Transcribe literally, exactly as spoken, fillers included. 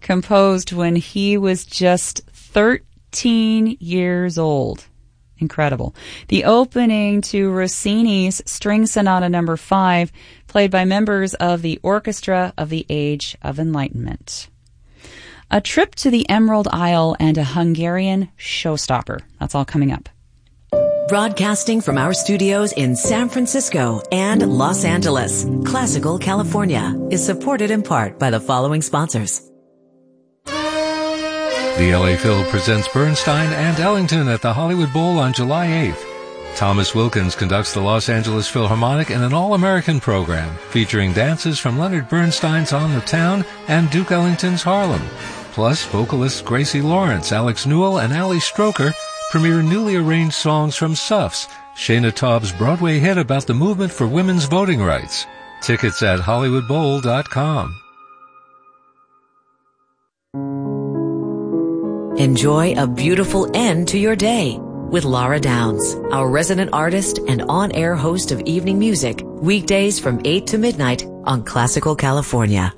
composed when he was just thirteen years old. Incredible. The opening to Rossini's String Sonata number five, played by members of the Orchestra of the Age of Enlightenment. A trip to the Emerald Isle and a Hungarian showstopper. That's all coming up. Broadcasting from our studios in San Francisco and Los Angeles, Classical California is supported in part by the following sponsors. The L A Phil presents Bernstein and Ellington at the Hollywood Bowl on July eighth. Thomas Wilkins conducts the Los Angeles Philharmonic in an all-American program featuring dances from Leonard Bernstein's On the Town and Duke Ellington's Harlem. Plus, vocalists Gracie Lawrence, Alex Newell, and Ali Stroker premiere newly arranged songs from Suffs, Shana Taub's Broadway hit about the movement for women's voting rights. Tickets at hollywood bowl dot com. Enjoy a beautiful end to your day with Laura Downs, our resident artist and on-air host of evening music, weekdays from eight to midnight on Classical California.